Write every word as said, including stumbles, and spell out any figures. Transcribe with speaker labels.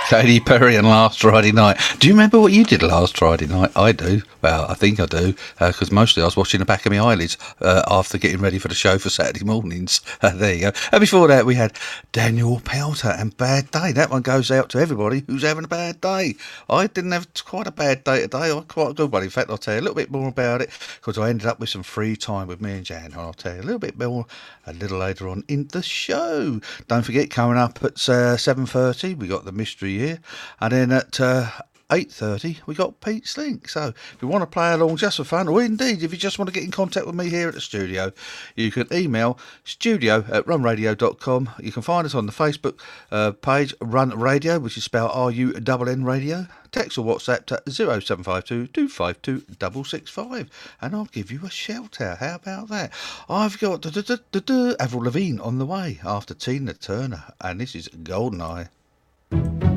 Speaker 1: Katy Perry and Last Friday Night. Do you remember what you did last Friday night? I do. Well, I think I do, because uh, mostly I was watching the back of my eyelids uh, after getting ready for the show for Saturday mornings. Uh, there you go. And before that, we had Daniel Pelter and Bad Day. That one goes out to everybody who's having a bad day. I didn't have quite a bad day today. I had quite a good one. In fact, I'll tell you a little bit more about it, because I ended up with some free time with me and Jan. And I'll tell you a little bit more a little later on in the show. Don't forget, coming up at uh, seven thirty, we got the mystery here. And then at uh, eight thirty, we got Pete Slink. So if you want to play along just for fun, or indeed if you just want to get in contact with me here at the studio, you can email studio at runradio dot com. You can find us on the Facebook uh, page, Run Radio, which is spelled R U N N Radio. Text or WhatsApp to zero seven five two, two five two, six six five, and I'll give you a shout out. How about that? I've got Avril Lavigne on the way after Tina Turner, and this is Goldeneye.